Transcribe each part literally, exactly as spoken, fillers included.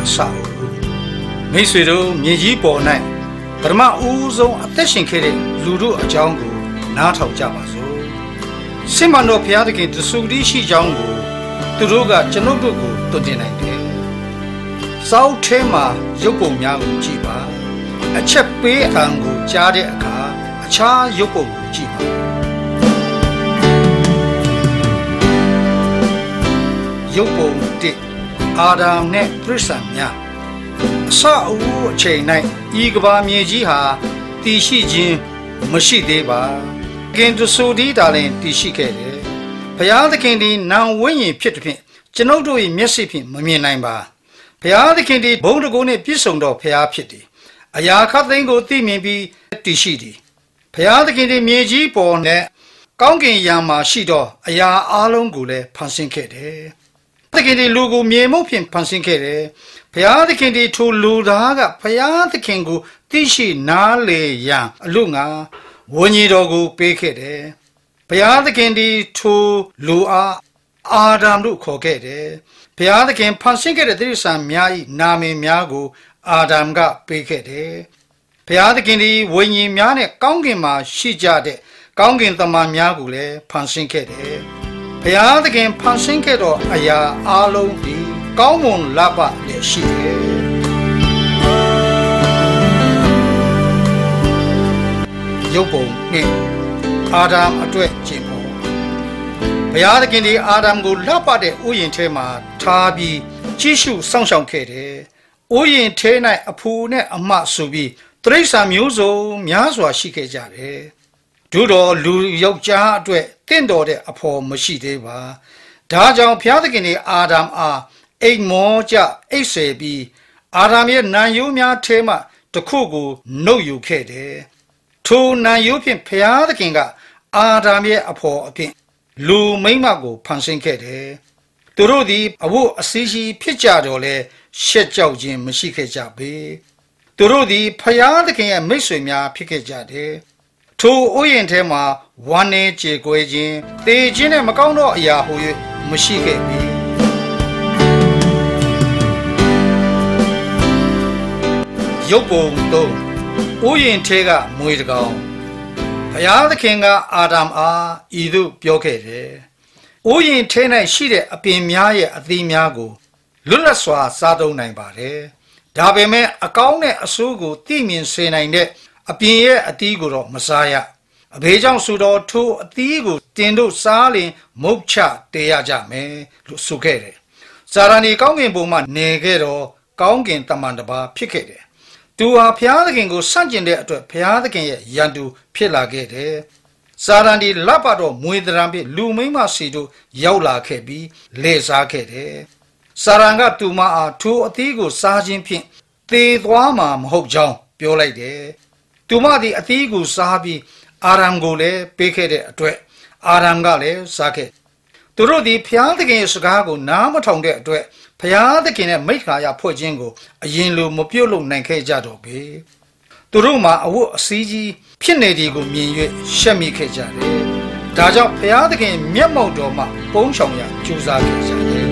ဆောက်မိတ်ဆွေတို့မြေကြီးပေါ်၌ပထမဦးဆုံးအသက်ရှင်ခဲ့တဲ့လူတို့အကြောင်းကိုနားထောင်ကြပါစို့စင်မတော်ဘုရားသခင်တဆူတည်းရှိကြောင်းကိုသူတို့ကကျွန်ုပ်တို့ကိုတွင်တင်နိုင်တယ်စောက်ထဲမှာရုပ်ပုံများကိုကြည့်ပါအချက်ပေးအံကိုကြားတဲ့အခါအခြားရုပ်ပုံကိုကြည့်ပါရုပ်ပုံတစ်အာဒမ်နဲ့ပြိဿံများအစအဦးအချိန်၌ဤကဘာမြေကြီးဟာတည်ရှိခြင်းမရှိသေးပါကင်တဆူဒီတာလင်တည်ရှိခဲ့တယ်ဘုရားသခင်ဒီနာဝိညာဉ်ဖြစ်တဲ့ဖြင့်ကျွန်ုပ်တို့၏မျက်စိဖြင့်မမြင်နိုင်ပါဘုရားသခင်ဒီဘုံတကုနှင့်ပြည့်စုံသောဘုရားဖြစ်သည်အရာခတ်သိမ်းကိုသိမြင်ပြီးတည်ရှိသည်ဘုရားသခင်ဒီမြေကြီးပေါ်နဲ့ကောင်းကင်ယံမှာရှိသောအရာအလုံးကိုလည်းဖန်ဆင်းခဲ့တယ်သခင်ဒီလူကိုမြေမှုဖြင့်ဖန်ဆင်းခဲ့တယ်ဘုရားသခင်ဒီထိုလူသားကဘုရားသခင်ကိုသိရှိနားလေရန်အလို့ငါဝိညာဉ်တော်ကိုပေးခဲ့တယ်ဘုရားသခင်ဒီထိုလူအားအာဒမ်တို့ခေါ်ခဲ့တယ်ဘုရားသခင်ဖန်ဆင်းခဲ့တဲ့တိရစ္ဆာန်များ၏နာမည်များကိုအာဒမ်ကပေးခဲ့တယ်ဘုရားသခင်ဒီဝိညာဉ်များနဲ့ကောင်းကင်မှာရှိကြတဲ့ကောင်းကင်တမန်များကိုလည်းဖန်ဆင်းခဲ့တယ်ဘုရားသခင်ဖန်ဆင်းခဲ့သောအရာအလုံးဒီကောင်းမွန်လပလည်းရှိတယ်ရုပ်ပုံနဲ့အာဒမ်အတွက်ကျင့်ဖို့ဘုရားသခင်ဒီအာဒမ်ကိုလပတဲ့ဥယျာဉ်ထဲမှာထားပြီးကြီးစုစောင့်ရှောက်ခဲ့တယ်ဥယျာဉ်ထဲ၌အဖူနဲ့အမဆိုပြီးတိရစ္ဆာန်မျိုးစုံများစွာရှိခဲ့ကြတယ်တို့တော်လူယောက်ျားအတွက်တင့်တော်တဲ့အဖော်မရှိသေးပါဒါကြောင့်ဘုရားသခင်ဒီအာဒမ်အားအိမ်မောကြအိတ်ဆယ်ပြီးအာဒမ်ရဲ့နံရိုးများထဲမှတစ်ခုကိုနှုတ်ယူခဲ့တယ်ထိုနံရိုးဖြင့်ဘုရားသခင်ကအာဒမ်ရဲ့အဖော်အဖြစ်လူမိန်းမကိုဖန်ဆင်းခဲ့တယ်သူတို့သည်အဝတ်အစည်းရှိဖြစ်ကြတော့လဲရှက်ကြောက်ခြင်းမရှိခဲ့ကြပေသူတို့သည်ဘုရားသခင်ရဲ့မိတ်ဆွေများဖြစ်ခဲ့ကြတယ်ထိုဥယျာဉ်ထဲမှာဝမ်းနေကြေကွဲခြင်းတေခြင်းနဲ့မကောင်းသောအရာဟူ၍မရှိခဲ့ပေရုပ်ပုံသုံးဥယျာဉ်ထဲကမွေတကောင်ဘုရားသခင်ကအာဒမ်အားဤသို့ပြောခဲ့တယ်ဥယျာဉ်ထဲ၌ရှိတဲ့အပင်များရဲ့အသီးများကိုလွတ်လပ်စွာစားသုံးနိုင်ပါတယ်ဒါပေမဲ့အကောင်းနဲ့အဆိုးကိုသိမြင်စေနိုင်တဲ့အပြင်ရဲ့အသီးကိုတော့မစားရအဘေးကြောင့်ဆိုတော့ထိုအသီးကိုတင်တို့စားရင်မုတ်ချတေရကြမယ်လို့ဆိုခဲ့တယ်စာရဏီကောင်းကင်ဘုံမှာနေခဲ့တော့ကောင်းကင်တမန်တစ်ပါးဖြစ်ခဲ့တယ်သူဟာဘုရားသခင်ကိုစန့်ကျင်တဲ့အတွက်ဘုရားသခင်ရဲ့ရန်သူဖြစ်လာခဲ့တယ်စာရဏီလပ်ပါတော့မွေတရံပြလူမိန်းမစီတို့ရောက်လာခဲ့ပြီးလေစားခဲ့တယ်စာရန်ကသူမအားထိုအသီးကိုစားခြင်းဖြင့်သေသွားမှာမဟုတ်ကြောင်းပြောလိုက်တယ်သူမသည်အသီးကိုစားပြီးအာရမ်ကိုလည်းပေးခဲ့တဲ့အတွက်အာရမ်ကလည်းစားခဲ့သူတို့သည်ဘုရားသခင်ရဲ့စကားကိုနားမထောင်တဲ့အတွက်ဘုရားသခင်ရဲ့မိစ္ဆာယဖွဲ့ခြင်းကိုအရင်လိုမပြုတ်လို့နိုင်ခဲ့ကြတော့ပေသူတို့မှာအဝတ်အစည်းကြီးဖြစ်နေသည်ကိုမြင်၍ရှက်မိခဲ့ကြတယ်ဒါကြောင့်ဘုရားသခင်မျက်မှောက်တော်မှာပုန်းချောင်ရကြိုးစားခဲ့ကြတယ်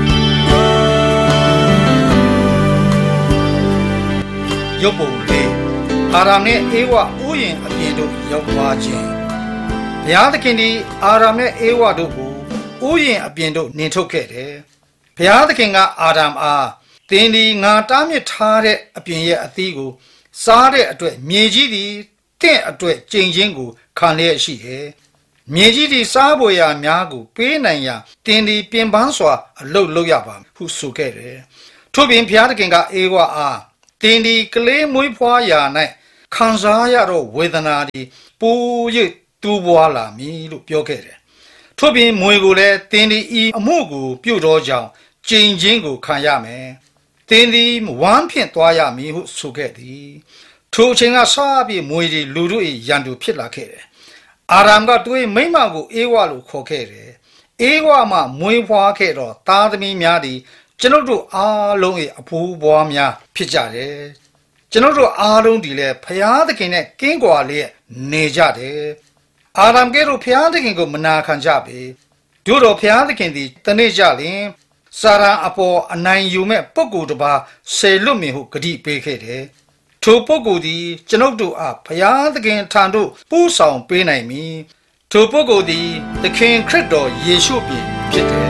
ရုပ်ပုံလေးအာရမ်နဲ့အေဝဥယျာဉ်အပြင်တို့ရောက်သွားခြင်းဘုရားသခင်ဒီအာရမ်နဲ့အေဝတို့ကိုဥယျာဉ်အပြင်တို့နှင်ထုတ်ခဲ့တယ်ဘုရားသခင်ကအာဒမ်အားသင်ဒီငါတားမြစ်ထားတဲ့အပြင်ရဲ့အသီးကိုစားတဲ့အတွက်မြေကြီးသည်တင့်အတွက်ကြိမ်ချင်းကိုခံလျက်ရှိတယ်မြေကြီးသည်စားပွေရာများကိုပေးနိုင်ရာတင်ဒီပြင်ပန်းစွာအလုတ်လုပ်ရပါဟုဆိုခဲ့တယ်ထို့ပြင်ဘုရားသခင်ကအေဝအားတင်ဒီကလေးမွေးဖွားရာ၌ခံစားရတော့ဝေဒနာသည်ပို၍တူးပွားလာမည်လို့ပြောခဲ့တယ်ထို့ပြင်မွေကိုလည်းတင်ဒီဤအမှုကိုပြုတော်ကြောင့်ကျိန်ချင်းကိုခံရမယ်တင်ဒီဝမ်းဖြင့်သွားရမည်ဟုဆိုခဲ့သည်ထိုအချိန်ကစပြီးမွေဒီလူတို့၏ရန်သူဖြစ်လာခဲ့တယ်အာရမ်ကသူ၏မိန်းမကိုအေဝလို့ခေါ်ခဲ့တယ်အေဝမှမွေးဖွားခဲ့တော့သားသမီးများသည်ကျွန်ုပ်တို့အားလုံး၏အဖိုးဘွားများဖြစ်ကြတယ်ကျွန်ုပ်တို့အားလုံးဒီလဲဘုရားသခင်နဲ့ကင်းကွာလျက်နေကြတယ်အာရမ်ကဲ့သို့ဘုရားသခင်ကိုမနာခံကြပေတို့တော့ဘုရားသခင်သည်တနေ့ကြလျင်စာရန်အပေါ်အနိုင်ယူမဲ့ပုဂ္ဂိုလ်တစ်ပါးဆေလွတ်မြင်ဟုဂတိပေးခဲ့တယ်ထိုပုဂ္ဂိုလ်သည်ကျွန်ုပ်တို့အားဘုရားသခင်ထံသို့ပို့ဆောင်ပေးနိုင်မည်ထိုပုဂ္ဂိုလ်သည်သခင်ခရစ်တော်ယေရှုပြင်ဖြစ်တယ်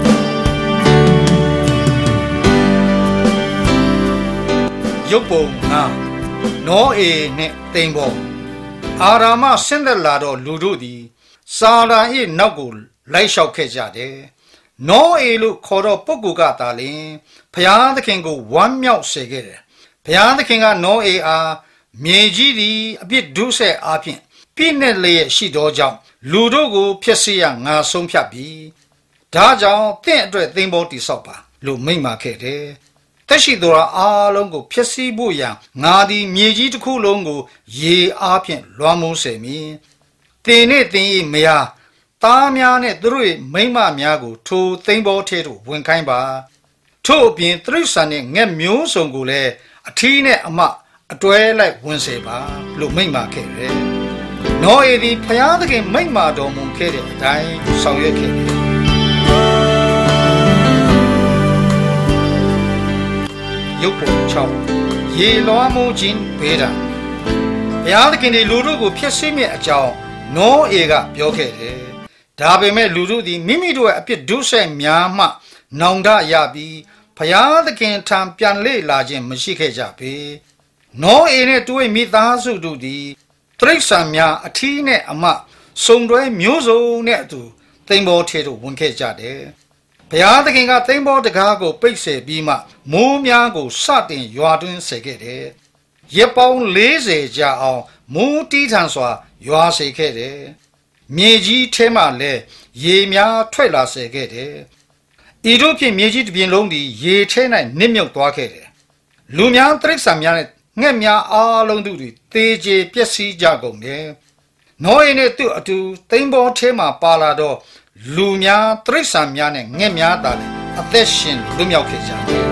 ရုပ်ပုံငါနောအေနှင့်တိမ်ပေါ်အာရာမဆင်းသက်လာသောလူတို့သည်စာရန်၏နောက်ကိုလိုက်လျှောက်ခဲ့ကြတယ်နောအေလို့ခေါ်တော့ပုဂ္ဂိုလ်ကသာလျှင်ဘုရားသခင်ကိုဝမ်းမြောက်စေခဲ့တယ်ဘုရားသခင်ကနောအေအားမြေကြီးသည်အပြစ်ဒုစရိုက်အားဖြင့်ပြည့်နှက်လျက်ရှိသောကြောင့်လူတို့ကိုဖျက်ဆီးရငါဆုံးဖြတ်ပြီဒါကြောင့်တင့်အတွက်သိမ်းပေါ်တိဆောက်ပါလို့မိန့်မာခဲ့တယ်တက်ရှိသောအားလုံးကိုဖျက်ဆီးဖို့ရန်ငါသည်မြေကြီးတစ်ခုလုံးကိုရေအားဖြင့်လွှမ်းမိုးစေမည်တင်နှင့်တင်၏မယားသားများနဲ့သူတို့၏မိန်းမများကိုထိုသိမ်းပေါ်ထဲသို့ဝင်ခိုင်းပါထို့အပြင်တိရစ္ဆာန်နှင့်ငှက်မျိုးစုံကိုလည်းအထီးနဲ့အမအတွဲလိုက်ဝင်စေပါလို့မိန့်မာခဲ့တယ်နောအေသည်ဘုရားသခင်မိန့်မာတော်မူခဲ့တဲ့အတိုင်းဆောင်ရွက်ခဲ့တယ်ရုပ်ပုံ၆ရေလွှမ်းမိုးခြင်းဘေးဒဏ်ဘုရားသခင်ဒီလူတို့ကိုဖျက်ဆီးမြဲအကြောင်းနောအေကပြောခဲ့တယ်ဒါပေမဲ့လူတို့သည်မိမိတို့ရဲ့အပြစ်ဒုစရိုက်များမှနောင်တရပြီးဘုရားသခင်ထံပြန်လေလာခြင်းမရှိခဲ့ကြပေနောအေနဲ့သူ၏မိသားစုတို့သည်တိရစ္ဆာန်များအထီးနဲ့အမစုံတွဲမျိုးစုံနဲ့အတူသိမ်းပေါ်ထဲသို့ဝင်ခဲ့ကြတယ်ဘုရားသခင်ကသိမ်းပေါ်တကားကိုပိတ်ဆယ်ပြီးမှမိုးများကိုစတင်ရွာသွင်းစေခဲ့တယ်ရက်ပေါင်းလေးဆယ်ကြာအောင်မိုးတီးထန်စွာရွာစေခဲ့တယ်မြေကြီးထဲမှလည်းရေများထွက်လာစေခဲ့တယ်ဤသို့ဖြင့်မြေကြီးတစ်ပြင်လုံးသည်ရေထဲ၌နစ်မြုပ်သွားခဲ့တယ်လူများတိရစ္ဆာန်များနဲ့ငှက်များအားလုံးတို့သည်သေကျေပျက်စီးကြကုန်တယ်နောအေနဲ့သူ့အတူသိမ်းပေါ်ထဲမှပါလာတော့လူများတိရစ္ဆာန်များနဲ့ငှက်များသာလည်းအသက်ရှင်လွတ်မြောက်ခဲ့ကြတယ်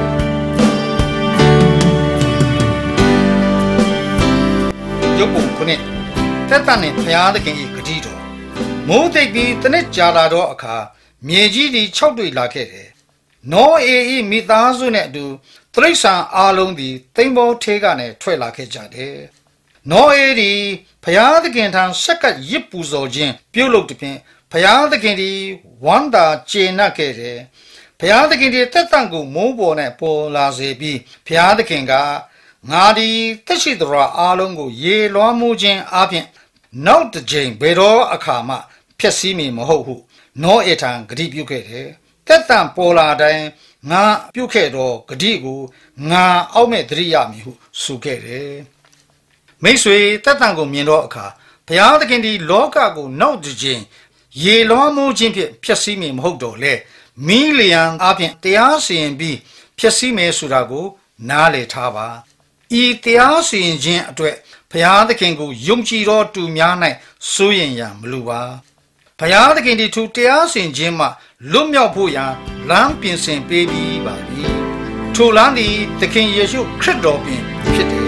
ရုပ်ပုံခုနှစ်သက်တမ်းနှင့်ဘုရားသခင်၏ဂတိတော်မိုးသိပ်ပြီးတနစ်ကြာလာတော့အခါမြေကြီးသည်ခြောက်တွေ့လာခဲ့တယ်နောအေ၏မိသားစုနှင့်အတူတိရစ္ဆာန်အားလုံးသည်သိမ်းပေါ်ထဲကနေထွက်လာခဲ့ကြတယ်နောအေသည်ဘုရားသခင်ထံဆက်ကပ်ရစ်ပူဇော်ခြင်းပြုလုပ်သည်ဖြင့်ဘုရားသခင်သည်ဝမ်းသာကျေနပ်ခဲ့တယ်ဘုရားသခင်သည်သက်တမ်းကိုမိုးပေါ်၌ပေါ်လာစေပြီးဘုရားသခင်ကငါသည်သက်ရှိသောအားလုံးကိုရေလွှမ်းမိုးခြင်းအပြင်နောက်တစ်ကြိမ်ဘယ်တော့အခါမှဖျက်ဆီးမည်မဟုတ်ဟုနောအေထံဂတိပြုခဲ့တယ်သက်တမ်းပေါ်လာတိုင်းငါပြုခဲ့သောဂတိကိုငါအောက်မဲ့သတိရမည်ဟုဆိုခဲ့တယ်မိတ်ဆွေသက်တမ်းကိုမြင်တော့အခါဘုရားသခင်သည်လောကကိုနောက်တစ်ကြိမ်ရေလွှမ်းမိုးခြင်းဖြင့်ဖျက်ဆီးမည်မဟုတ်တော့လေမီလီယံအပြင်တရားစီရင်ပြီးဖျက်ဆီးမယ်ဆိုတာကိုနားလည်ထားပါဤတရားစီရင်ခြင်းအတွက်ဘုရားသခင်ကိုယုံကြည်သောသူများ၌စိုးရင်ရန်မလိုပါဘုရားသခင်ဒီသူတရားစီရင်ခြင်းမှလွတ်မြောက်ဖို့ရန်လမ်းပြင်ဆင်ပေးပြီးပါပြီထိုလမ်းသည်သခင်ယေရှုခရစ်တော်ပင်ဖြစ်တယ်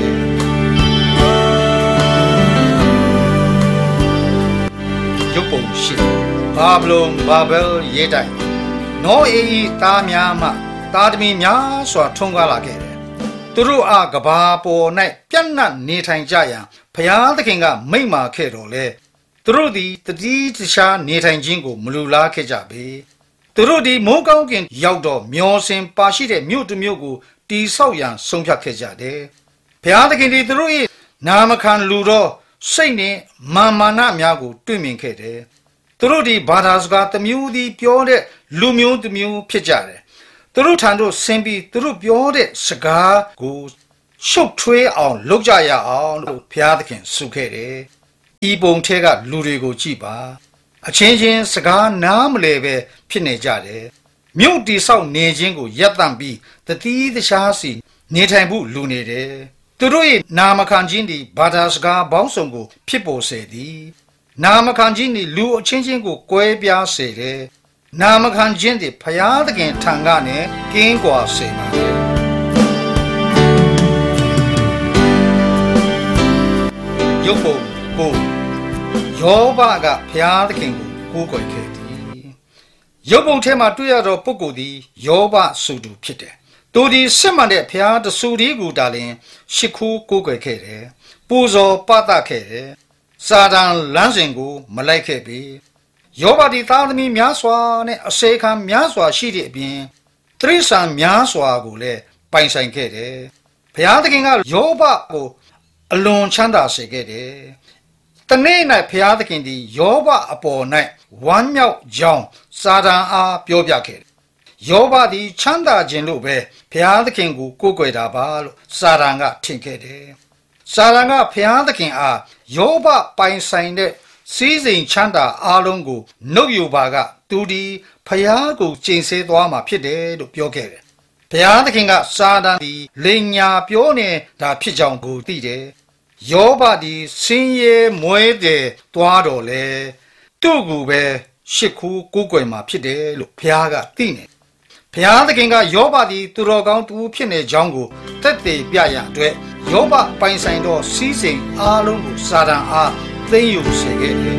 ရုပ်ပုံရှိဘာဗလုန်ဘာဘဲလ်ရေးတိုင်နောအေဤသားများမှသားသမီးများစွာထုံးကားလာခဲ့တယ်သူတို့အားကဘာပေါ်၌ပြန့်နှံ့နေထိုင်ကြရန်ဘုရားသခင်ကမိန့်မာခဲ့တော်လဲသူတို့သည်တတိတခြားနေထိုင်ခြင်းကိုမလူလားခဲ့ကြပေသူတို့သည်မိုးကောင်းကင်ရောက်တော့မျောစင်ပါရှိတဲ့မြို့တစ်မြို့ကိုတီဆောက်ရန်ဆုံးဖြတ်ခဲ့ကြတယ်ဘုရားသခင်သည်သူတို့၏နာမခံလူသောစိတ်နှင့်မာမာနများကိုတွေ့မြင်ခဲ့တယ်သူတို့သည်ဘာသာစကားတစ်မျိုးသည်ပြောတဲ့လူမျိုးတစ်မျိုးဖြစ်ကြတယ်သူတို့ထံသို့ဆင်းပြီးသူတို့ပြောတဲ့စကားကိုရှုပ်ထွေးအောင်လုပ်ကြရအောင်လို့ဘုရားသခင်ဆုခဲ့တယ်ဤပုံထဲကလူတွေကိုကြည့်ပါအချင်းချင်းစကားနားမလည်ပဲဖြစ်နေကြတယ်မြို့တိဆောက်နေခြင်းကိုရပ်တန့်ပြီးတတိတခြားစီနေထိုင်ဖို့လူနေတယ်သူတို့၏နာမခံခြင်းသည်ဘာသာစကားပေါင်းစုံကိုဖြစ်ပေါ်စေသည်နာမခံခြင်းသည်လူအချင်းချင်းကိုကွဲပြားစေတယ်နာမခံခြင်းသည်ဘုရားသခင်ထံကနေကင်းကွာစေပါလေရုပ်ပုံကိုယောဘကဘုရားသခင်ကိုကိုးကွယ်ခဲ့သည်ရုပ်ပုံထဲမှာတွေ့ရသောပုဂ္ဂိုလ်သည်ယောဘစုသူဖြစ်တယ်သူဒီစစ်မှန်တဲ့ဘုရားတဆူဒီကိုတာလင်ရှစ်ခိုးကိုးကွယ်ခဲ့တယ်ပူဇော်ပသခဲ့တယ်စာတန်လမ်းစဉ်ကိုမလိုက်ခဲ့ပေယောဘဒီသားသမီးများစွာနဲ့အစေခံများစွာရှိတဲ့အပြင်တိရစ္ဆာန်များစွာကိုလည်းပိုင်ဆိုင်ခဲ့တယ်ဘုရားသခင်ကယောဘကိုအလွန်ချမ်းသာစေခဲ့တယ်တနေ့၌ဘုရားသခင်သည်ယောဘအပေါ်၌ဝမ်းမြောက်ကြောင်းစာတန်အားပြောပြခဲ့တယ်ယောဘသည်ချမ်းသာခြင်းလို့ပဲဘုရားသခင်ကိုကိုးကွယ်တာပါလို့စာတန်ကထင်ခဲ့တယ်စာတန်ကဘုရားသခင်အားယောဘပိုင်ဆိုင်တဲ့စီးစိမ်ချမ်းသာအားလုံးကိုနှုတ်ယူပါကသူဒီဘုရားကိုကျင့်စေသွားမှာဖြစ်တယ်လို့ပြောခဲ့တယ်ဘုရားသခင်ကစာတန်ဒီလိန်ညာပြောနေတာဖြစ်ကြောင်းကိုသိတယ်ယောဘဒီဆင်းရဲမွဲတဲ့သွားတော်လေသူ့ကိုပဲရှစ်ခိုးကိုးကွယ်မှာဖြစ်တယ်လို့ဘုရားကသိနေဘုရားသခင်ကယောဘဒီသူတော်ကောင်းတူဖြစ်နေကြောင်းကိုသက်သေပြရန်အတွက်ယောဘပိုင်ဆိုင်သောစီးစိမ်အားလုံးကိုစာတန်အားသိမ်းယူစေခဲ့တယ်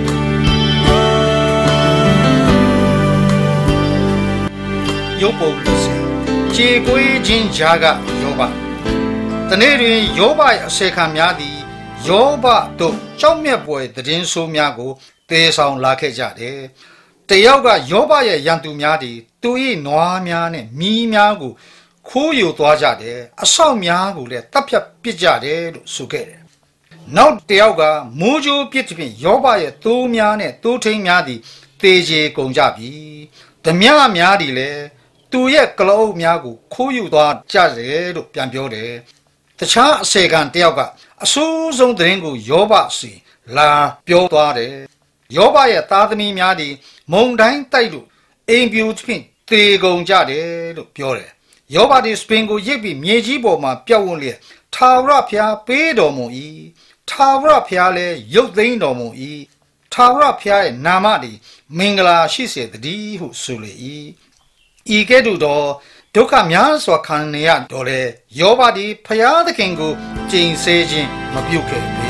ယောဘကိုကြေကွေးခြင်းကြားကယောဘတနေ့တွင်ယောဘရဲ့အစေခံများသည်ယောဘတို့ကြောက်မြတ်ပွဲသတင်းဆိုးများကိုသေဆောင်လာခဲ့ကြတယ်တယောက်ကယောဘရဲ့ရန်သူများသည်သူ၏နွားများနဲ့မီးများကိုခိုးယူသွားကြတယ်အဆောက်များကိုလည်းတပ်ဖြတ်ပစ်ကြတယ်လို့ဆိုခဲ့တယ်နောက်တယောက်ကမိုးကြိုးပစ်သည်ဖြင့်ယောဘရဲ့သိုးများနဲ့သိုးထိန်းများသည်သေကျေကုန်ကြပြီဓမြများသည်လည်းသူရဲ့ကလောအုပ်များကိုခိုးယူသွားကြတယ်လို့ပြန်ပြောတယ်တခြားအစေခံတယောက်ကအဆိုးဆုံးသတင်းကိုယောဘစီလာပြောသွားတယ်ယောဘရဲ့သားသမီးများသည်မုန်တိုင်းတိုက်လို့အိမ်ပြိုဖြင့်သေကုန်ကြတယ်လို့ပြောတယ်ယောဘဒီစပင်ကိုရိပ်ပြီးမြေကြီးပေါ်မှာပျောက်ဝန်းလျက်ထာဝရဘုရားပေးတော်မူ၏ထာဝရဘုရားလည်းရုပ်သိမ်းတော်မူ၏ထာဝရဘုရားရဲ့နာမသည်မင်္ဂလာရှိစေတည်းဟုဆိုလေ၏ဤကဲ့သို့သောဒုက္ခများစွာခံနေရတော့လေယောဘသည်ဘုရားသခင်ကိုကျင့်စေခြင်းမပြုခဲ့ပေ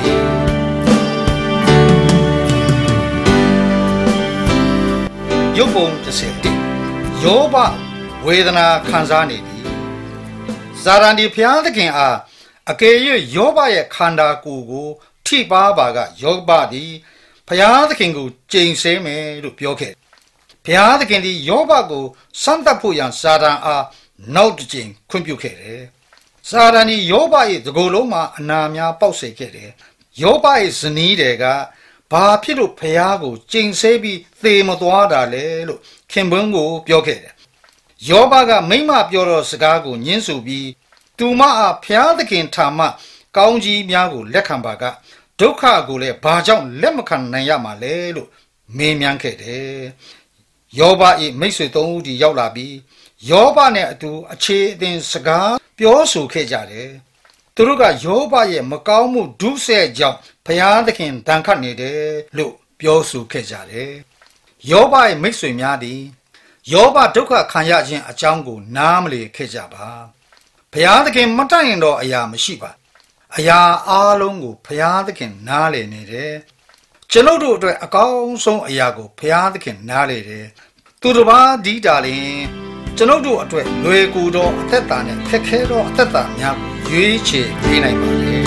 ယုတ်ပုံတစ်ဆယ်ယောဘဝေဒနာခံစားနေသည်ဇာရန်ဒီဘုရားသခင်အားအကယ်၍ယောဘရဲ့ခန္ဓာကိုယ်ကိုထိပါပါကယောဘသည်ဘုရားသခင်ကိုကျင့်စေမယ်လို့ပြောခဲ့ဘုရားသခင်သည်ယောဘကိုစမ်းသပ်ဖို့ရန်ဇာရန်အားနောက်တစ်ကြိမ်ခွင့်ပြုခဲ့တယ်ဇာရန်ဒီယောဘရဲ့တကိုယ်လုံးမှာအနာများပေါက်စေခဲ့တယ်ယောဘရဲ့ဇနီးတွေကဘာဖြစ်လို့ဘုရားကိုကျင့်စေပြီးသေမသွားတာလဲလို့ခင်ပွန်းကိုပြောခဲ့တယ်ယောဘကမိမပြောတော့စကားကိုညှင်းဆိုပြီးသူမအားဘုရားသခင်ထာမကောင်းကြီးများကိုလက်ခံပါကဒုက္ခကိုလည်းဘာကြောင့်လက်မခံနိုင်ရမှာလဲလို့မေးမြန်းခဲ့တယ်ယောဘ၏မိတ်ဆွေသုံးဦးဒီရောက်လာပြီးယောဘနဲ့အတူအခြေအတင်စကားပြောဆိုခဲ့ကြတယ်သူတို့ကယောဘရဲ့မကောင်းမှုဒုစရိုက်ကြောင့်ဘုရားသခင်တန်ခတ်နေတယ်လို့ပြောဆိုခဲ့ကြတယ်ယောဘရဲ့မိတ်ဆွေများသည်ယောဘဒုက္ခခံရခြင်းအကြောင်းကိုနားမလည်ခဲ့ကြပါဘုရားသခင်မတတ်ရင်တော့အရာမရှိပါအရာအားလုံးကိုဘုရားသခင်နားလည်နေတယ်ကျွန်ုပ်တို့အတွက်အကောင်းဆုံးအရာကိုဘုရားသခင်နားလည်တယ်သူတစ်ပါးဒီတာလင်ကျွန်ုပ်တို့အတွက်လွယ်ကူသောအသက်တာနဲ့ခက်ခဲသောအသက်တာများကိုရွေးချယ်ပေးနိုင်ပါလေ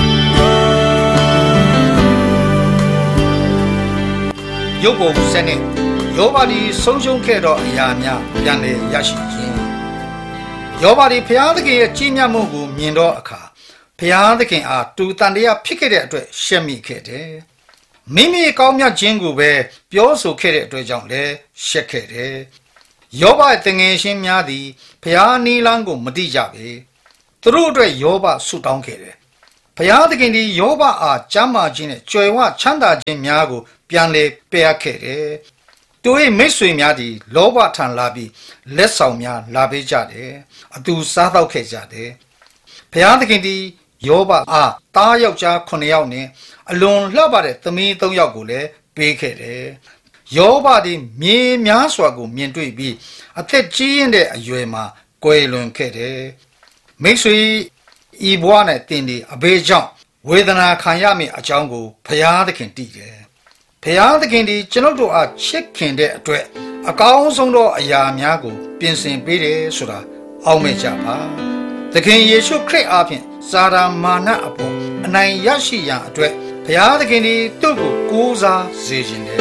ယုတ်ပုံစနစ်ယောဘဒီဆုံးရှုံးခဲ့သောအရာများပြန်လည်ရရှိခြင်းယောဘဒီဘုရားသခင်ရဲ့ကြီးမြတ်မှုကိုမြင်သောအခါဘုရားသခင်အားတူတန်တရားဖြစ်ခဲ့တဲ့အတွက်ရှက်မိခဲ့တယ်မိမိကောင်းမြတ်ခြင်းကိုပဲပြောဆိုခဲ့တဲ့အတွက်ကြောင့်လည်းရှက်ခဲ့တယ်ယောဘတငယ်ချင်းများသည်ဘုရားနီလန်းကိုမတိကြပေသူတို့အတွက်ယောဘဆုတောင်းခဲ့တယ်ဘုရားသခင်သည်ယောဘအားကျမ်းမာခြင်းနဲ့ကြွယ်ဝချမ်းသာခြင်းများကိုပြန်လည်ပေးအပ်ခဲ့တယ်သူ၏မိတ်ဆွေများသည်လောဘထံလာပြီးလက်ဆောင်များလာပေးကြတယ်အတူစားတော့ခဲ့ကြတယ်ဘုရားသခင်သည်ယောဘအားသားယောက်ျားခုနှစ်ယောက်နဲ့အလွန်လှပတဲ့သမီးသုံးယောက်ကိုလည်းပေးခဲ့တယ်ယောဘသည်မြေများစွာကိုမြင်တွေ့ပြီးအသက်ကြီးရင်းတဲ့အရွယ်မှာကွယ်လွန်ခဲ့တယ်မိတ်ဆွေဤဘဝနဲ့တင်ဒီအဘေးကြောင့်ဝေဒနာခံရမည့်အကြောင်းကိုဘုရားသခင်သိတယ်ဘုရားသခင်ဒီကျွန်ုပ်တို့အားချစ်ခင်တဲ့အတွက်အအကောင်းဆုံးသောအရာများကိုပြင်ဆင်ပေးတယ်ဆိုတာအောက်မေ့ကြပါသခင်ယေရှုခရစ်အားဖြင့်စာရာမာနအပေါ်အနိုင်ရရှိရန်အတွက်ဘုရားသခင်သည်သူ့ကိုကိုးစားစေခြင်းတယ်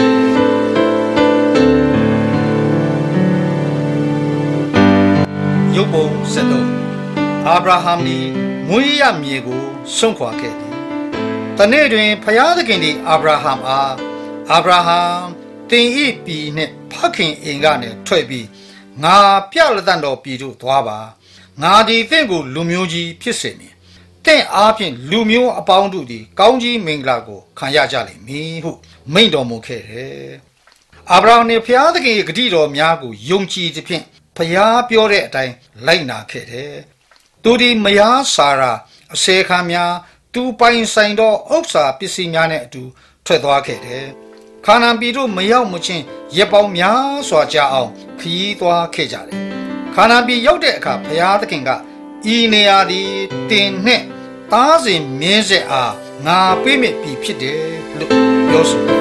ယုပ်ပုံစက်တော့အာဗြဟံသည်မွေးရမြေကိုစွန့်ခွာခဲ့သည်တနေ့တွင်ဘုရားသခင်သည်အာဗြဟံအားအာဗြဟံသင်၏ပြည်နှင့်ဖခင်အိမ်ကနေထွက်ပြီးငါပြလက်တန်တော်ပြည်သို့သွားပါငါသည်သင်ကိုလူမျိုးကြီးဖြစ်စေမည်သင်အားဖြင့်လူမျိုးအပေါင်းတို့သည်ကောင်းကြီးမင်္ဂလာကိုခံရကြလိမ့်မည်ဟုမိန့်တော်မူခဲ့တယ်အာဗြဟံနှင့်ဘုရားသခင်၏ဂတိတော်များကိုယုံကြည်သဖြင့်ဘုရားပြောတဲ့အတိုင်းလိုက်နာခဲ့တယ်သူသည်မယားစာရာအစေခံများသူပိုင်ဆိုင်သောဥစ္စာပစ္စည်းများနဲ့အတူထွက်သွားခဲ့တယ်ခါနာန်ပြည်သို့မရောက်မချင်းရက်ပေါင်းများစွာကြာအောင်ခရီးသွားခဲ့ကြတယ်ခါနာန်ပြည်ရောက်တဲ့အခါဘုရားသခင်ကဤနေရာသည်တင်နှင့်သားစဉ်မင်းဆက်အားငါပေးမြစ်ပြီဖြစ်တယ်လို့ပြောဆိုတယ်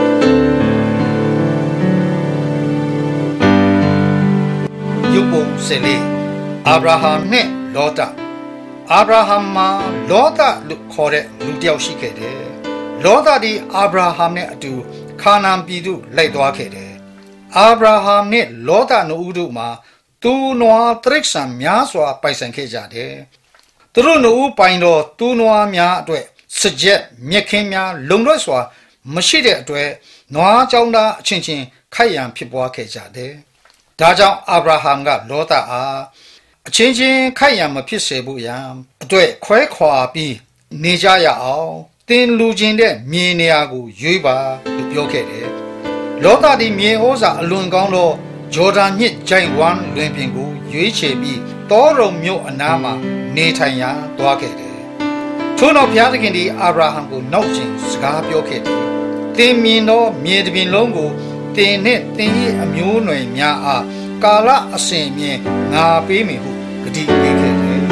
ယုပ်ပုံစလေအာဗြဟံနဲ့လောသအာဗြဟံမှာလောသလို့ခေါ်တဲ့လူတစ်ယောက်ရှိခဲ့တယ်လောသသည်အာဗြဟံနဲ့အတူခါနာန်ပြည်သို့လိုက်သွားခဲ့တယ်အာဗြဟံနဲ့လောသနှစ်ဦးတို့မှာသူနွားတရိษံများစွာပိုင်ဆိုင်ခဲ့ကြတယ်သူတို့နှစ်ဦးပိုင်တော့သူနွားများအတွက်စကြက်မြက်ခင်းများလုံလွတ်စွာမရှိတဲ့အတွက်နွားကြောင်းသားအချင်းချင်းခိုက်ရန်ဖြစ်ပွားခဲ့ကြတယ်ဒါကြောင့်အာဗြဟံကလောသအားအချင်းချင်းခိုက်ရန်မဖြစ်စေဖို့ရန်အတွက်ခွဲခွာပြီးနေကြရအောင်တင်လူချင်းတဲ့မြေနေရာကိုရွေးပါလို့ပြောခဲ့တယ်လောသသည်မြေဩဇာအလွန်ကောင်းသောဂျော်ဒန်မြစ်ဂျိုင်ဝမ်လွင်ပြင်ကိုရွေးချယ်ပြီးတောရုံမြို့အနားမှာနေထိုင်ရန်သွားခဲ့တယ်ထို့နောက်ဘုရားသခင်သည်အာဗြဟံကိုနောက်ကျင်စကားပြောခဲ့တယ်တင်မြင်သောမြေတစ်ပြင်လုံးကိုတင်နှင့်တင်၏အမျိုးအနွယ်များအားကာလအစဉ်မြင်ငါပေးမည်ဟုဂတိပေးခဲ့တယ်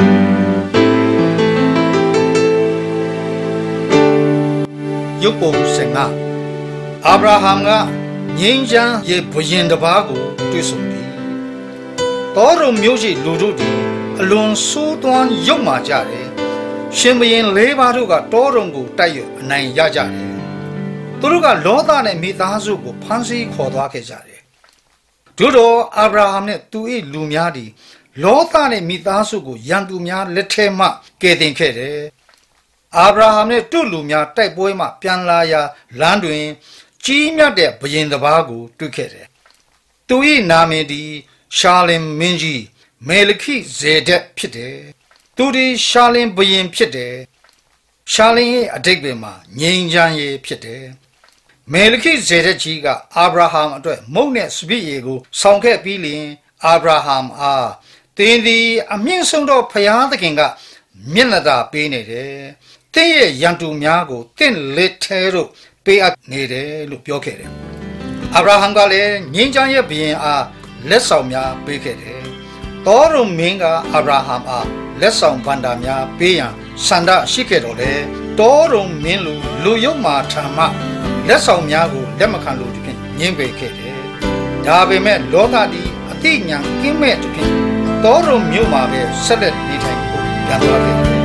ယုပ်ပုံစံငါအာဗြဟံကငိမ့်ချမ်းရေဘုရင်တစ်ပါးကိုတွေ့ဆုံသည်တောရုံမျိုးရှိလူတို့သည်အလွန်ဆိုးသွမ်းရုပ်မာကြတယ်ရှင်ဘုရင်လေးပါးတို့ကတောရုံကိုတိုက်ရအနိုင်ရကြတယ်သူတို့ကလောသနဲ့မိသားစုကိုဖမ်းဆီးခေါ်သွားခဲ့ကြတယ်တို့တော့အာဗြဟံနဲ့သူ၏လူများသည်လောသနဲ့မိသားစုကိုရန်သူများလက်ထဲမှကယ်တင်ခဲ့တယ်အာဗြဟံနဲ့သူ့လူများတိုက်ပွဲမှပြန်လာရာလမ်းတွင်ကြီးမြတ်တဲ့ဘုရင်တစ်ပါးကိုတွေ့ခဲ့တယ်သူ၏နာမည်သည်ရှာလင်မင်းကြီးမေလခိဇေဒက်ဖြစ်တယ်သူသည်ရှာလင်ဘုရင်ဖြစ်တယ်ရှာလင်ရဲ့အဓိပ္ပာယ်မှာငြိမ်းချမ်းရေးဖြစ်တယ်မေလခိဇေဒက်ကြီးကအာဗြဟံအတွက်မုန့်နဲ့စပျစ်ရည်ကိုဆောင်ခဲ့ပြီးလျှင်အာဗြဟံအားသင်သည်အမြင့်ဆုံးသောဘုရားသခင်ကမျက်နှာသာပေးနေတယ်သင်ရဲ့ရန်သူများကိုသင်လက်ထဲသို့ပေးအပ်နေတယ်လို့ပြောခဲ့တယ်အာဗြဟံကလည်းငြိမ်းချမ်းရဲ့ဘုရင်အားလက်ဆောင်များပေးခဲ့တယ်တောရုံမင်းကအာဗြဟံအားလက်ဆောင်ဗန္တာများပေးရန်ဆန္ဒရှိခဲ့တော်လေတောရုံမင်းလူလူယုံမာထံမှလက်ဆောင်များကိုလက်မခံလို့ဒီဖြင့်ညှင်းပယ်ခဲ့တယ်ဒါပေမဲ့လောကသည်အသိဉာဏ်ကင်းမဲ့ဒီဖြင့်တောရုံမြို့မှာပဲဆက်လက်နေထိုင်ဖို့ပြန်သွားခဲ့တယ်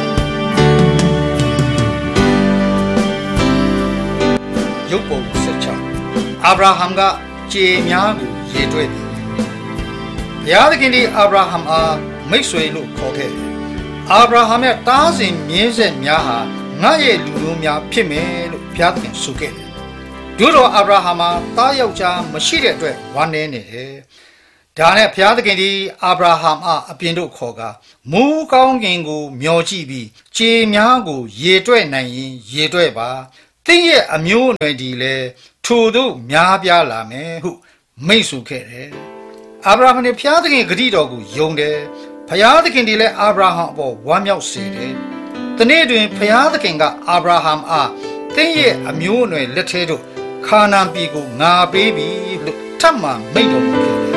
ယုတ်ပုံဆက်ချအာဗြဟံကခြေများကိုရေတွဲသည်ဘုရားသခင်သည်အာဗြဟံအားမိတ်ဆွေလို့ခေါ်ခဲ့တယ်အာဗြဟံရဲ့တားစဉ်မြင်းဆက်များဟာငါရဲ့လူမျိုးများဖြစ်မယ်လို့ဘုရားသခင်ဆိုခဲ့တယ်တို့တော့အာဗြဟံမှာတားယောက်ျားမရှိတဲ့အတွက်ဝမ်းနည်းနေတယ်ဒါနဲ့ဘုရားသခင်သည်အာဗြဟံအားအပြင်သို့ခေါ်ကာမူးကောင်းကင်ကိုမျှော်ကြည့်ပြီးခြေများကိုရေတွဲနိုင်ရင်ရေတွဲပါသင်ရဲ့အမျိုးအနွယ်ဒီလေထိုတို့များပြားလာမယ်ဟုမိတ်ဆိုခဲ့တယ်အာဗြဟံနဲ့ဘုရားသခင်ဂတိတော်ကိုယုံတယ်ဘုရားသခင်ဒီလည်းအာဗြဟံအပေါ်ဝမ်းမြောက်စေတယ်တနေ့တွင်ဘုရားသခင်ကအာဗြဟံအားသင်ရဲ့အမျိုးအနွယ်လက်ထဲသို့ခါနာန်ပြည်ကိုငါပေးပြီလို့ထပ်မံမိန့်တော်မူခဲ့တယ်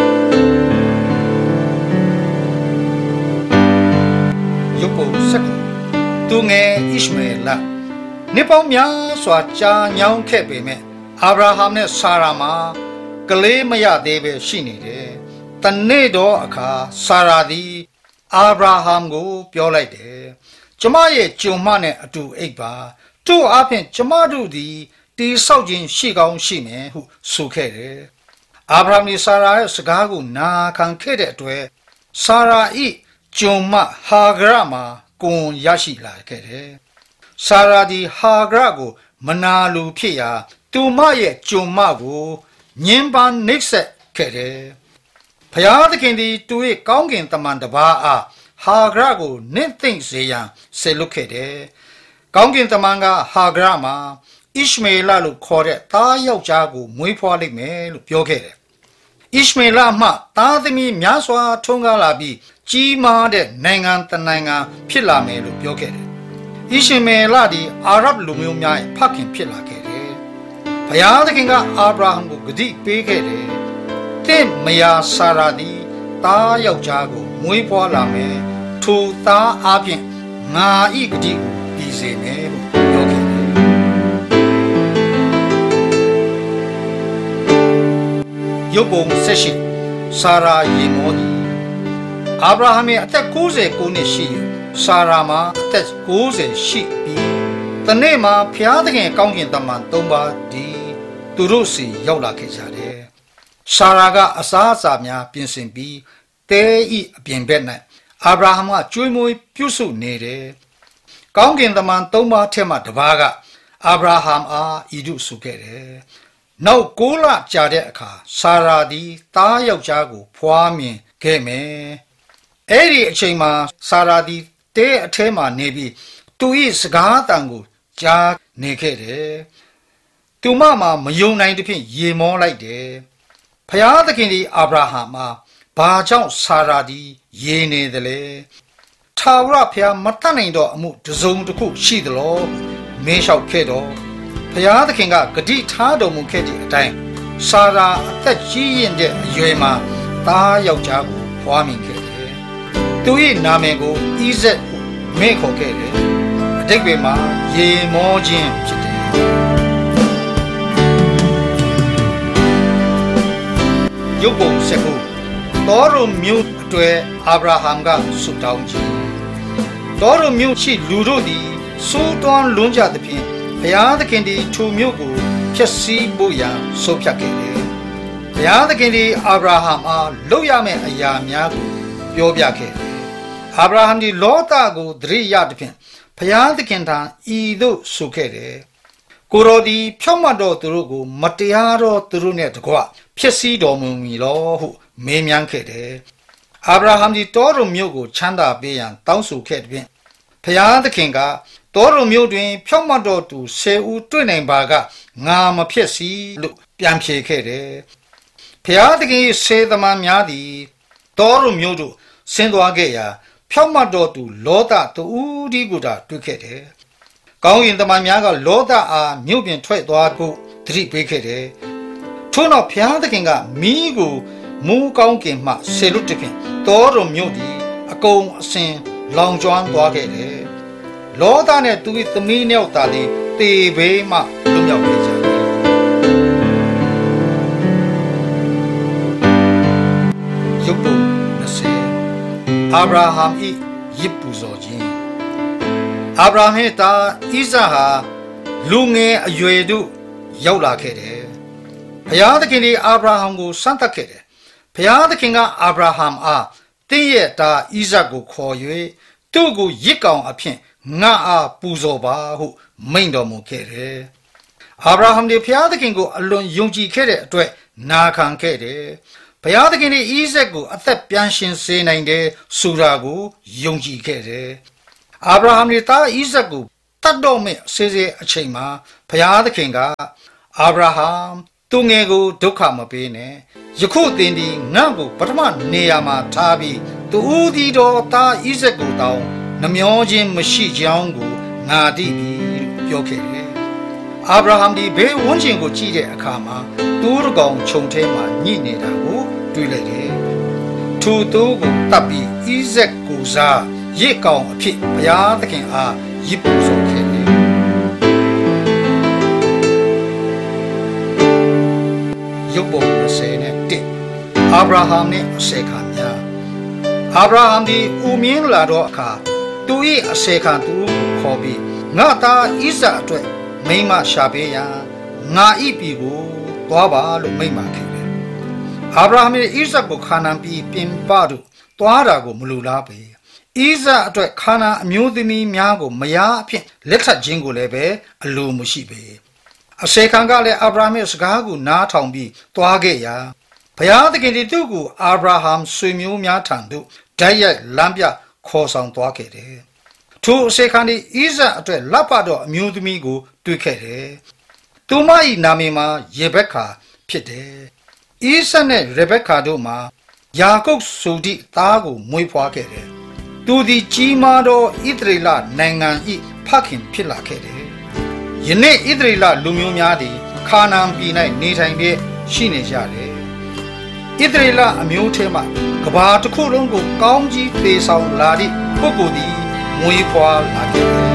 ယုပ်ပုံစက်သူငယ်ဣရှမေလနေပေါင်းများစွာကြာညောင်းခဲ့ပေမဲ့အာဗြဟံနဲ့ဆာရာမှာကလေးမရသေးပဲရှိနေတယ်တနေ့တော့အခါဆာရာသည်အာဗြဟံကိုပြောလိုက်တယ်ကျမရဲ့ကြုံမှနဲ့အတူအိပ်ပါတို့အပြင်ကျမတို့သည်တိဆောက်ခြင်းရှိကောင်းရှိမယ်ဟုဆိုခဲ့တယ်အာဗြဟံနဲ့ဆာရာရဲ့စကားကိုနာခံခဲ့တဲ့အတွက်ဆာရာ၏ကြုံမှဟာဂရမှာကိုယ်ရရှိလာခဲ့တယ်ဆာရာဒီဟာဂရကိုမနာလိုဖြစ်ရာသူမရဲ့ကြုံမှကိုညင်ပန်းနှိပ်စက်ခဲ့တယ်ဘုရားသခင်သည်သူ၏ကောင်းကင်တမန်တစ်ပါးအားဟာဂရကိုနင့်သိမ့်စေရန်ဆေလွတ်ခဲ့တယ်ကောင်းကင်တမန်ကဟာဂရမှာဣရှမေလလို့ခေါ်တဲ့သားယောက်ျားကိုမွေးဖွားလိုက်မယ်လို့ပြောခဲ့တယ်ဣရှမေလမှသားသမီးများစွာထွန်းကားလာပြီးကြီးမားတဲ့နိုင်ငံတနိုင်ငံဖြစ်လာမယ်လို့ပြောခဲ့တယ်ဣရှမေလသည်အာရဗ်လူမျိုးများရဲ့ဖခင်ဖြစ်လာခဲ့တယ်ဘုရားသခင်ကအာဗြဟံကိုဂတိပေးခဲ့တယ်တင့်မယာဆာရာသည်သားယောက်ျားကိုမွေးဖွားလာမယ်ထိုသားအပြင်ငါဤဂတိကိုပြီးစေမယ်လို့ပြောခဲ့တယ်ယုပ်ပုံဆက်ရှိဆာရာယေမောသည်အာဗြဟံရဲ့အသက်၉၉နှစ်ရှိဆာရာမှာအသက်၉၀ရှိပြီးတနေ့မှာဖျားသခင်ကောင်းကင်တမန်၃ပါးဒီသူတို့စီရောက်လာခဲ့ကြတယ်ဆာရာကအစားအစာများပြင်ဆင်ပြီးတဲဤအပြင်ဘက်၌အာဗြဟံကကျွေးမွေးပြုစုနေတယ်ကောင်းကင်တမန်၃ပါးထက်မှတစ်ပါးကအာဗြဟံအားဤသို့ဆိုခဲ့တယ်နောက်၉လကြာတဲ့အခါဆာရာသည်သားယောက်ျားကိုဖွားမြင်ခဲ့မယ်အဲ့ဒီအချိန်မှာဆာရာသည်တဲအထဲမှာနေပြီးသူ၏စကားအတန်ကိုကြားနေခဲ့တယ်သူမမှာမယုံနိုင်တဲ့ဖြင့်ရေမောလိုက်တယ်ဖျားသခင်သည်အာဗြဟံမှာဘာကြောင့်ဆာရာသည်ရေနေသလဲထာဝရဘုရားမတတ်နိုင်တော့အမှုတစုံတစ်ခုရှိသလားမင်းလျှောက်ခဲ့တော့ဘုရားသခင်ကဂတိထားတော်မူခဲ့တဲ့အတိုင်းဆာရာအသက်ကြီးရင်တဲ့အရွယ်မှာသားယောက်ျားကိုဖွားမြင်ခဲ့တယ်သူ၏နာမည်ကိုဣဇက်မေ့ခေါ်ခဲ့တယ်အတိတ်ပဲမှာရေမောခြင်းဖြစ်တယ်ယုပ်ပုံဆက်ခုတော်ရုံမြို့အတွဲအာဗြဟံကဆုတောင်းခြင်းတော်ရုံမြို့ရှိလူတို့သည်စိုးတွန်းလွန်းကြသဖြင့်ဘုရားသခင်သည်ထိုမြို့ကိုဖျက်ဆီးဖို့ရန်ဆုံးဖြတ်ခဲ့တယ်ဘုရားသခင်သည်အာဗြဟံအားလုပ်ရမယ့်အရာများကိုပြောပြခဲ့တယ်အာဗြဟံသည်လောသကိုသတိရသဖြင့်ဘုရားသခင်ထံဤသို့ဆိုခဲ့တယ်ကိုရောသည်ဖြောင့်မတ်တော်သူတို့ကိုမတရားသောသူတို့နှင့်တကွဖျက်ဆီးတော်မူမည်လောဟုမေးမြန်းခဲ့တယ်အာဗြဟံသည်တောရုံမြို့ကိုချမ်းသာပေးရန်တောင်းဆိုခဲ့သည်ဖြင့်ဘုရားသခင်ကတောရုံမြို့တွင်ဖြောင့်မတ်တော်သူဆယ်ဦးတွေ့နိုင်ပါကငါမဖျက်ဆီးလို့ပြန်ဖြေခဲ့တယ်ဘုရားသခင်၏စေတမန်များသည်တောရုံမြို့သို့ဆင်းသွားခဲ့ရာဖြောင့်မတ်တော်သူလောသတူဦးဒီကိုတာတွေ့ခဲ့တယ်ကောင်းကင်တမန်များကလောသအားမြို့ပြင်ထွက်သွားဖို့သတိပေးခဲ့တယ်ထို့နောက်ဘုရားသခင်ကမီးကိုမူးကောင်းကင်မှဆေလွတ်တဖြင့်တောရုံမြို့သည်အကုန်အစင်လောင်ကျွမ်းသွားခဲ့တယ်လောသနဲ့သူ၏သမီးနှစ်ယောက်သားသည်တေဘေးမှလွတ်မြောက်ခဲ့ကြတယ်ယုပ်ပုံ၂၀အာဗြဟံ၏ယစ်ပူဇော်ခြင်းအာဗြဟံ၏သားဣဇာဟာလူငယ်အရွယ်သို့ရောက်လာခဲ့တယ်ဘုရားသခင်သည်အာဗြဟံကိုစမ်းသပ်ခဲ့တယ်ဘုရားသခင်ကအာဗြဟံအားတင်းရဲ့သားဣဇက်ကိုခေါ်၍သူ့ကိုရစ်ကောင်အဖြစ်ငါအားပူဇော်ပါဟုမိန့်တော်မူခဲ့တယ်အာဗြဟံသည်ဘုရားသခင်ကိုအလွန်ယုံကြည်ခဲ့တဲ့အတွက်နာခံခဲ့တယ်ဘုရားသခင်သည်ဣဇက်ကိုအသက်ပြန်ရှင်စေနိုင်တယ်ဆိုတာကိုယုံကြည်ခဲ့တယ်အာဗြဟံသည်သားဣဇက်ကိုတတ်တော်မဲ့စေစေအချိန်မှာဘုရားသခင်ကအာဗြဟံသူငယ်ကိုဒုက္ခမပေးနဲ့ယခုသင်ဒီငါ့ကိုပထမနေရာမှာထားပြီးသူဦးဒီတော်သားဣဇက်ကိုတောင်းနှမျောခြင်းမရှိကြောင်းကိုငါသိပြီလို့ပြောခဲ့တယ်အာဗြဟံဒီဘေးဝန်းကျင်ကိုကြည့်တဲ့အခါမှာသူ့ကောင်ခြုံထဲမှာညှိနေတာကိုတွေ့လိုက်တယ်ထိုသူကိုတပ်ပြီးဣဇက်ကိုစားရစ်ကောင်အဖြစ်ဘုရားသခင်အားရစ်ပူဇော်ခဲ့တယ်ယရုပ်ပုံ၂၀နဲ့၁အာဗြဟံနှင့်အစေခံများအာဗြဟံသည်ဦးမြင့်လာသောအခါသူ၏အစေခံသူကိုခေါ်ပြီးငါသားဣဇာအတွက်မိန်းမရှာပေးရန်ငါဤပြည်ကိုသွားပါလို့မိန့်ပါခဲ့တယ်အာဗြဟံ၏ဣဇာကိုခါနာန်ပြည်ပြင်ပသို့သွားတာကိုမလိုလားပေဣဇာအတွက်ခါနာန်အမျိုးသမီးများကိုမယားအဖြစ်လက်ထပ်ခြင်းကိုလည်းပဲအလိုမရှိပေအစေခံကလည်းအာဗြဟံ၏စကားကိုနားထောင်ပြီးသွားခဲ့ရာဘုရားသခင်သည်သူ့ကိုအာဗြဟံဆွေမျိုးများထံသို့ဓာတ်ရိုက်လမ်းပြခေါ်ဆောင်သွားခဲ့တယ်ထိုအစေခံသည်ဣဇာအတွက်လက်ပတ်တော်အမျိုးသမီးကိုတွေ့ခဲ့တယ်သူမ၏နာမည်မှာယေဘက်ခါဖြစ်တယ်ဣဇာနဲ့ရေဘက်ခါတို့မှာယာကုပ်ဆိုသည့်သားကိုမွေးဖွားခဲ့တယ်သူသည်ကြီးမားသောဣသရေလနိုင်ငံ၏ဖခင်ဖြစ်လာခဲ့တယ်ယနေ့ဣသရေလလူမျိုးများသည်ခါနာန်ပြည်၌နေထိုင်ပြီးရှိနေကြတယ်ဣသရေလအမျိုးထဲမှကဘာတစ်ခုလုံးကိုကောင်းကြီးပေးဆောင်လာသည့်ပုဂ္ဂိုလ်သည်မွေးဖွားလာခဲ့တယ်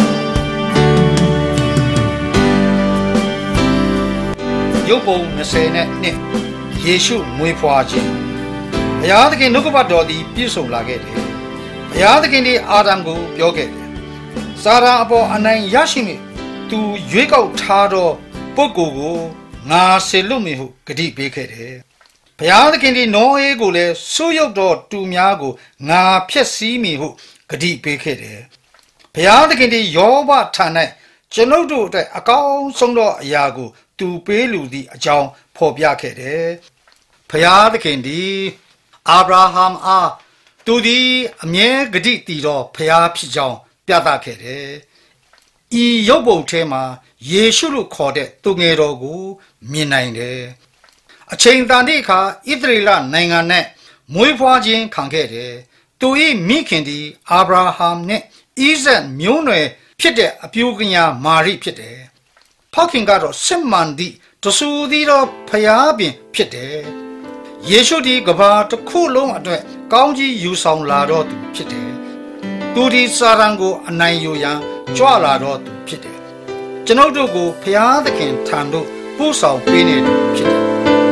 ရုပ်ပုံ၂၀နဲ့၂ယေရှုမွေးဖွားခြင်းဘုရားသခင်နှုတ်ကပတ်တော်သည်ပြည့်စုံလာခဲ့တယ်ဘုရားသခင်သည်အာဒံကိုပြောခဲ့တယ်စာရန်အပေါ်အနိုင်ရရှိမည်သူရွေးကောက်ထားသောပုဂ္ဂိုလ်ကိုငါဆေလွတ်မည်ဟုဂတိပေးခဲ့တယ်ဘုရားသခင်သည်နောဟေကိုလည်းဆိုးရုပ်သောတူများကိုငါဖျက်ဆီးမည်ဟုဂတိပေးခဲ့တယ်ဘုရားသခင်သည်ယောဘထံ၌ကျွန်ုပ်တို့အတွက်အကောင်းဆုံးသောအရာကိုသူပေးလူသည့်အကြောင်းဖော်ပြခဲ့တယ်ဘုရားသခင်သည်အာဗြဟံအားသူသည်အမြဲဂတိတည်သောဘုရားဖြစ်ကြောင်းပြသခဲ့တယ်ဤရုပ်ပုံထဲမှာယေရှုလို့ခေါ်တဲ့သူငယ်တော်ကိုမြင်နိုင်တယ်အချိန်တန်တဲ့အခါဣသရေလနိုင်ငံနဲ့မွေးဖွားခြင်းခံခဲ့တယ်သူ၏မိခင်သည်အာဗြဟံနဲ့ဣဇက်မျိုးနွယ်ဖြစ်တဲ့အပြိုကညာမာရိဖြစ်တယ်ဖခင်ကတော့စစ်မှန်သည့်တဆူသီးသောဖျားပင်ဖြစ်တယ်ယေရှုသည်ကဘာတစ်ခုလုံးအတွက်ကောင်းကြီးယူဆောင်လာတော့သူဖြစ်တယ်သူဒီစာရန်ကိုအနိုင်ယူရန်ကြွလာတော့သူဖြစ်တယ်ကျွန်ုပ်တို့ကိုဖျားသခင်ထံသို့ပို့ဆောင်ပေးနေသူဖြစ်တယ်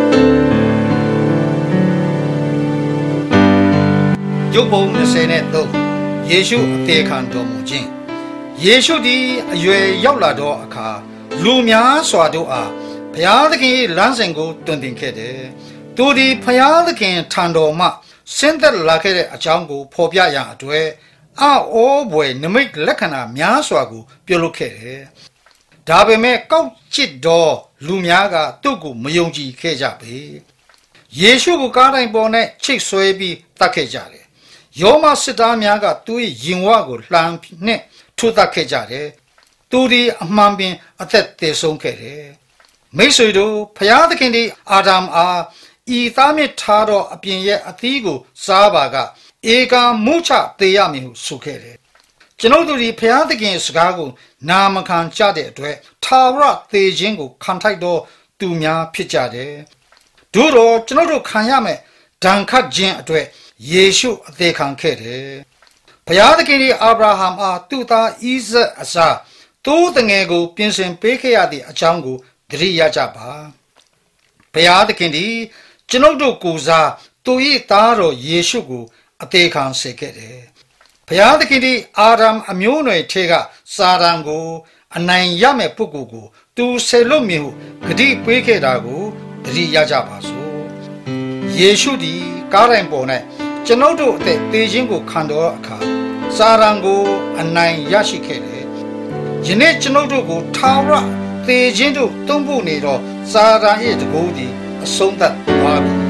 ရုပ်ပုံ၂၀နဲ့၃ယေရှုအသေးခံတော်မူခြင်းယေရှုသည်အရွယ်ရောက်လာသောအခါလူများစွာတို့အားဘုရားသခင်၏လမ်းစဉ်ကိုတွင်တင်ခဲ့တယ်သူသည်ဘုရားသခင်ထံတော်မှဆင်းသက်လာခဲ့တဲ့အကြောင်းကိုဖော်ပြရန်အတွက်အောဩဘွယ်နမိတ်လက္ခဏာများစွာကိုပြုလုပ်ခဲ့တယ်ဒါပေမဲ့ကောက်ကျစ်သောလူများကသူ့ကိုမယုံကြည်ခဲ့ကြပေယေရှုကိုကားတိုင်းပေါ်၌ချိတ်ဆွဲပြီးတတ်ခဲ့ကြတယ်ယောမစစ်သားများကသူ့ရဲ့ရင်ဝကိုလှမ်းနှင့်ထိုးတတ်ခဲ့ကြတယ်သူဒီအမှန်ပင်အသက်သေဆုံးခဲ့တယ်မိတ်ဆွေတို့ဘုရားသခင်သည်အာဒမ်အားဤသားမြစ်ထားသောအပြင်ရဲ့အသီးကိုစားပါကဧကံမုချသေရမည်ဟုဆိုခဲ့တယ်ကျွန်ုပ်တို့ဒီဘုရားသခင်စကားကိုနာမခံကြတဲ့အတွက်ထာဝရသေခြင်းကိုခံထိုက်သောသူများဖြစ်ကြတယ်တို့တော့ကျွန်ုပ်တို့ခံရမယ်ဒဏ်ခတ်ခြင်းအတွက်ယေရှုအသေးခံခဲ့တယ်ဘုရားသခင်၏အာဗြဟံအားသူ့သားဣဇက်အစားသူ့တငယ်ကိုပြင်ဆင်ပေးခဲ့ရသည့်အကြောင်းကိုသတိရကြပါဘုရားသခင်သည်ကျွန်ုပ်တို့ကိုယ်စားသူ၏သားတော်ယေရှုကိုအသေးခံစေခဲ့တယ်ဘုရားသခင်သည်အာဒမ်အမျိုးနွယ်ထဲကစာရန်ကိုအနိုင်ရမဲ့ပုဂ္ဂိုလ်ကိုသူဆေလွတ်မည်ဟုဂတိပေးခဲ့တာကိုသတိရကြပါစို့ယေရှုသည်ကားတိုင်းပေါ်၌ကျွန်ုပ်တို့အသက်သေခြင်းကိုခံတော်အခါစာရန်ကိုအနိုင်ရရှိခဲ့တယ်ယနေ့ကျွန်ုပ်တို့ကိုထာဝရသေခြင်းတို့တုံ့ပို့နေတော့စာရန်၏တကူသည်အဆုံးသတ်သွားပြီ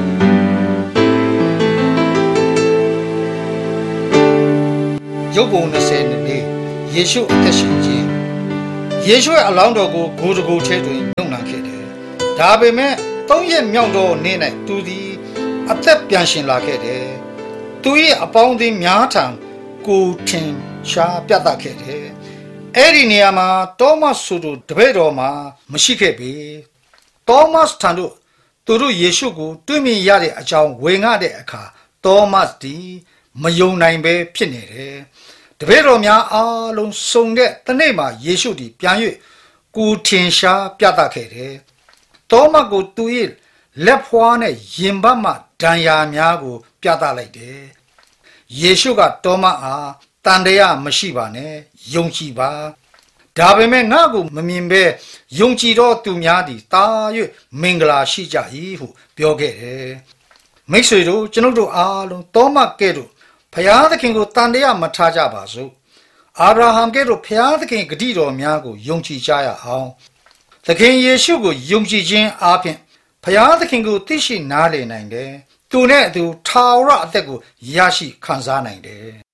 ရုပ်ပုံ၂၀နဲ့၄ယေရှုအသက်ရှင်ခြင်းယေရှုရဲ့အလောင်းတော်ကိုဂိုတကိုထဲတွင်မြုပ်နှံခဲ့တယ်ဒါပေမဲ့သုံးရက်မြောက်သောနေ့၌သူသည်အသက်ပြန်ရှင်လာခဲ့တယ်သူ၏အပေါင်းအသင်းများထံကိုထင်ရှားပြသခဲ့တယ်အဲ့ဒီနေရာမှာတောမတ်ဆိုသူတပည့်တော်မှာမရှိခဲ့ပေတောမတ်ထံတို့သူတို့ယေရှုကိုတွေ့မြင်ရတဲ့အကြောင်းဝင်ငှတဲ့အခါတောမတ်သည်မယုံနိုင်ပဲဖြစ်နေတယ်တပည့်တော်များအားလုံးစုံတဲ့တနေ့မှာယေရှုသည်ပြန်၍ကိုထင်ရှားပြသခဲ့တယ်တောမတ်ကိုသူ၏လက်ဖွားနဲ့ရင်ဘတ်မှဒဏ်ရာများကိုပြသလိုက်တယ်ယေရှုကတောမအားတန်တရားမရှိပါနဲ့ယုံကြည်ပါဒါပေမဲ့ငါ့ကိုမမြင်ပဲယုံကြည်သောသူများသည်တာ၍မင်္ဂလာရှိကြ၏ဟုပြောခဲ့တယ်မိတ်ဆွေတို့ကျွန်ုပ်တို့အားလုံးတောမကဲ့သို့ဖျားသခင်ကိုတန်တရားမထားကြပါစို့အာဗြဟံကဲ့သို့ဖျားသခင်ဂတိတော်များကိုယုံကြည်ကြရအောင်သခင်ယေရှုကိုယုံကြည်ခြင်းအားဖြင့်ဖျားသခင်ကိုသိရှိနားလည်နိုင်တယ်သူနဲ့အတူထာဝရအသက်ကိုရရှိခံစားနိုင်တယ်